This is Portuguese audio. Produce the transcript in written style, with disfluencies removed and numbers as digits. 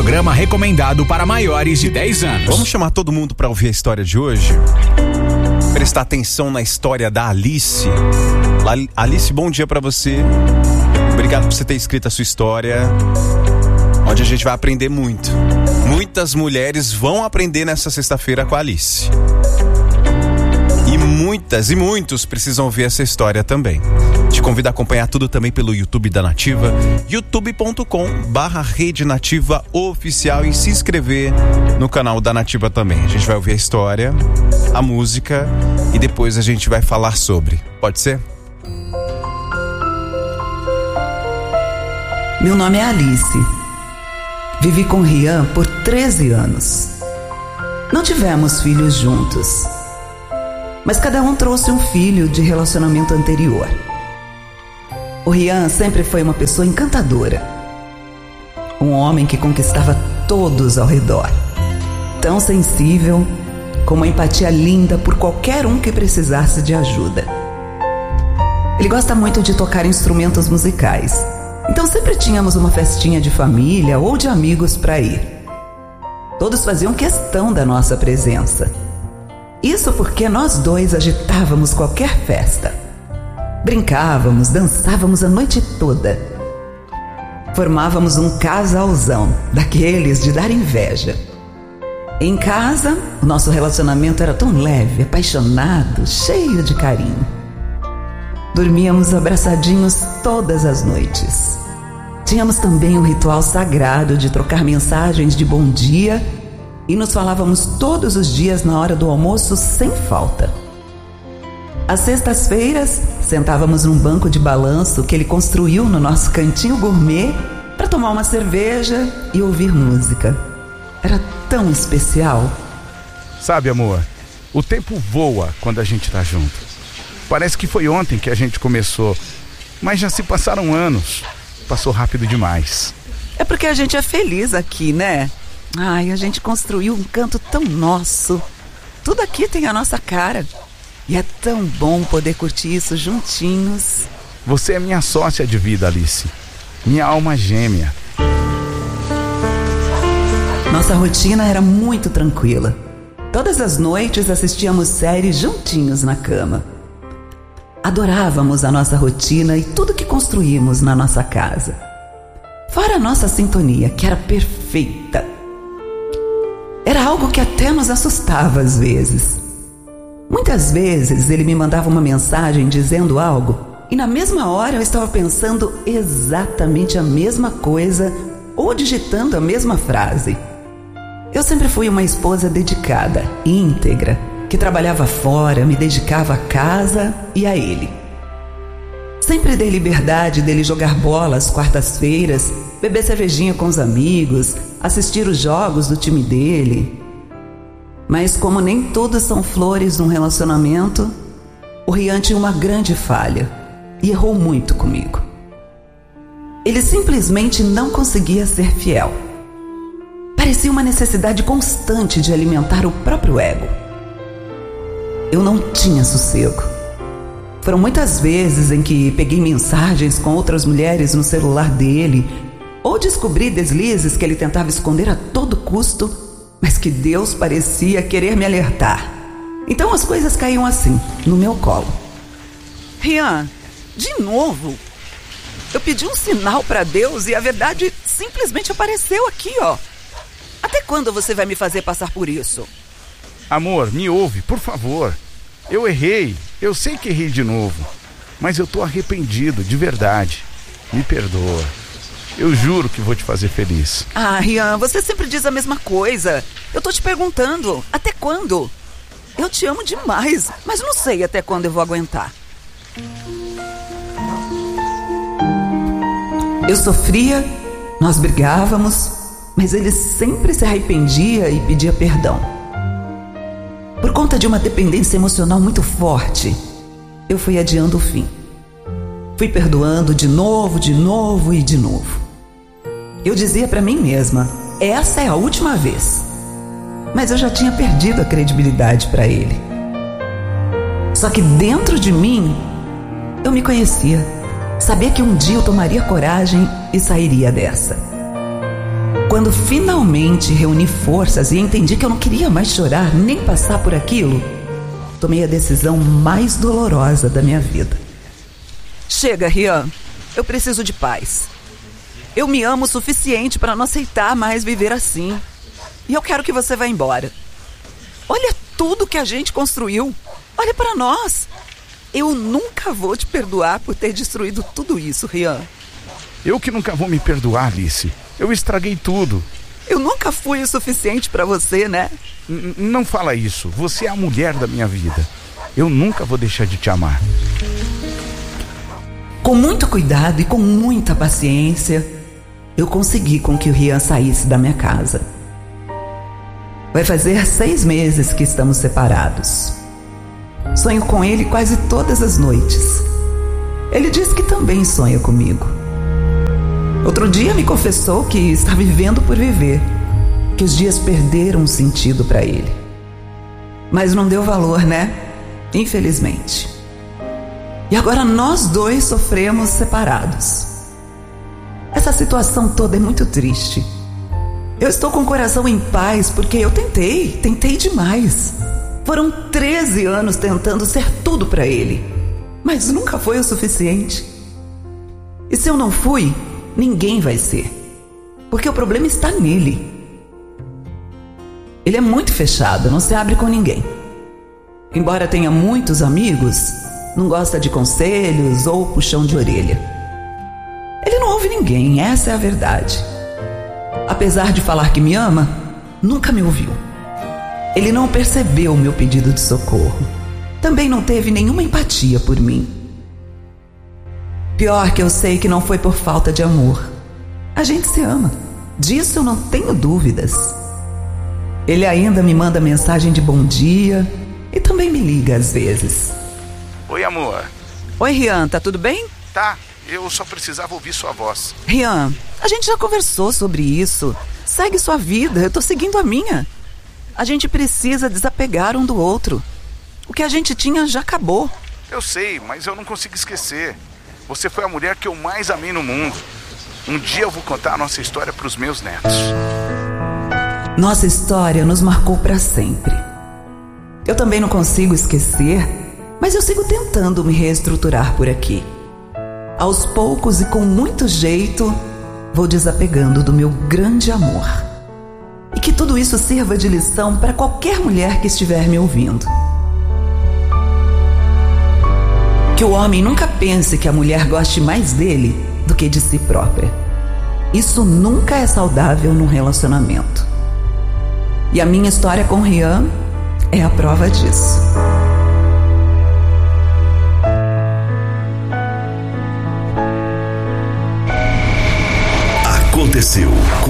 programa recomendado para maiores de 10 anos. Vamos chamar todo mundo para ouvir a história de hoje? Prestar atenção na história da Alice. Alice, bom dia para você. Obrigado por você ter escrito a sua história, onde a gente vai aprender muito. Muitas mulheres vão aprender nessa sexta-feira com a Alice. E muitas e muitos precisam ver essa história também. Te convido a acompanhar tudo também pelo YouTube da Nativa, youtube.com/Rede Nativa Oficial, e se inscrever no canal da Nativa também. A gente vai ouvir a história, a música e depois a gente vai falar sobre. Pode ser? Meu nome é Alice. Vivi com Rian por 13 anos. Não tivemos filhos juntos, mas cada um trouxe um filho de relacionamento anterior. O Rian sempre foi uma pessoa encantadora. Um homem que conquistava todos ao redor. Tão sensível, com uma empatia linda por qualquer um que precisasse de ajuda. Ele gosta muito de tocar instrumentos musicais. Então sempre tínhamos uma festinha de família ou de amigos para ir. Todos faziam questão da nossa presença. Isso porque nós dois agitávamos qualquer festa. Brincávamos, dançávamos a noite toda. Formávamos um casalzão, daqueles de dar inveja. Em casa, o nosso relacionamento era tão leve, apaixonado, cheio de carinho. Dormíamos abraçadinhos todas as noites. Tínhamos também um ritual sagrado de trocar mensagens de bom dia e nos falávamos todos os dias na hora do almoço sem falta. Às sextas-feiras, sentávamos num banco de balanço que ele construiu no nosso cantinho gourmet para tomar uma cerveja e ouvir música. Era tão especial. Sabe, amor, o tempo voa quando a gente tá junto. Parece que foi ontem que a gente começou, mas já se passaram anos. Passou rápido demais. É porque a gente é feliz aqui, né? Ai, a gente construiu um canto tão nosso. Tudo aqui tem a nossa cara. E é tão bom poder curtir isso juntinhos. Você é minha sócia de vida, Alice. Minha alma gêmea. Nossa rotina era muito tranquila. Todas as noites assistíamos séries juntinhos na cama. Adorávamos a nossa rotina e tudo que construímos na nossa casa. Fora a nossa sintonia, que era perfeita. Era algo que até nos assustava às vezes. Muitas vezes ele me mandava uma mensagem dizendo algo e na mesma hora eu estava pensando exatamente a mesma coisa ou digitando a mesma frase. Eu sempre fui uma esposa dedicada, íntegra, que trabalhava fora, me dedicava à casa e a ele. Sempre dei liberdade dele jogar bola às quartas-feiras, beber cervejinha com os amigos, assistir os jogos do time dele. Mas como nem tudo são flores num relacionamento, o Rian tinha uma grande falha e errou muito comigo. Ele simplesmente não conseguia ser fiel. Parecia uma necessidade constante de alimentar o próprio ego. Eu não tinha sossego. Foram muitas vezes em que peguei mensagens com outras mulheres no celular dele, ou descobri deslizes que ele tentava esconder a todo custo, mas que Deus parecia querer me alertar. Então as coisas caíam assim, no meu colo. Rian, de novo? Eu pedi um sinal para Deus e a verdade simplesmente apareceu aqui, ó. Até quando você vai me fazer passar por isso? Amor, me ouve, por favor. Eu errei, eu sei que errei de novo, mas eu tô arrependido, de verdade. Me perdoa. Eu juro que vou te fazer feliz. Ah, Rian, você sempre diz a mesma coisa. Eu tô te perguntando, até quando? Eu te amo demais, mas não sei até quando eu vou aguentar. Eu sofria, nós brigávamos, mas ele sempre se arrependia e pedia perdão. Por conta de uma dependência emocional muito forte, eu fui adiando o fim. Fui perdoando de novo e de novo. Eu dizia pra mim mesma, essa é a última vez. Mas eu já tinha perdido a credibilidade pra ele. Só que dentro de mim, eu me conhecia. Sabia que um dia eu tomaria coragem e sairia dessa. Quando finalmente reuni forças e entendi que eu não queria mais chorar nem passar por aquilo, tomei a decisão mais dolorosa da minha vida. Chega, Rian. Eu preciso de paz. Eu me amo o suficiente para não aceitar mais viver assim. E eu quero que você vá embora. Olha tudo que a gente construiu. Olha para nós. Eu nunca vou te perdoar por ter destruído tudo isso, Rian. Eu que nunca vou me perdoar, Alice. Eu estraguei tudo. Eu nunca fui o suficiente para você, né? Não fala isso. Você é a mulher da minha vida. Eu nunca vou deixar de te amar. Com muito cuidado e com muita paciência, eu consegui com que o Rian saísse da minha casa. Vai fazer 6 meses que estamos separados. Sonho com ele quase todas as noites. Ele diz que também sonha comigo. Outro dia me confessou que está vivendo por viver, que os dias perderam sentido para ele. Mas não deu valor, né? Infelizmente. E agora nós dois sofremos separados. Essa situação toda é muito triste. Eu estou com o coração em paz porque eu tentei demais. Foram 13 anos tentando ser tudo para ele, mas nunca foi o suficiente. E se eu não fui, ninguém vai ser, porque o problema está nele. Ele é muito fechado, não se abre com ninguém. Embora tenha muitos amigos, não gosta de conselhos ou puxão de orelha. Ele não ouve ninguém, essa é a verdade. Apesar de falar que me ama, nunca me ouviu. Ele não percebeu o meu pedido de socorro. Também não teve nenhuma empatia por mim. Pior que eu sei que não foi por falta de amor. A gente se ama. Disso eu não tenho dúvidas. Ele ainda me manda mensagem de bom dia e também me liga às vezes. Oi, amor. Oi, Rian, tá tudo bem? Tá, eu só precisava ouvir sua voz. Rian, a gente já conversou sobre isso. Segue sua vida, eu tô seguindo a minha. A gente precisa desapegar um do outro. O que a gente tinha já acabou. Eu sei, mas eu não consigo esquecer. Você foi a mulher que eu mais amei no mundo. Um dia eu vou contar a nossa história pros meus netos. Nossa história nos marcou para sempre. Eu também não consigo esquecer, mas eu sigo tentando me reestruturar por aqui. Aos poucos e com muito jeito, vou desapegando do meu grande amor. E que tudo isso sirva de lição para qualquer mulher que estiver me ouvindo. Que o homem nunca pense que a mulher goste mais dele do que de si própria. Isso nunca é saudável num relacionamento. E a minha história com Rian é a prova disso. Aconteceu.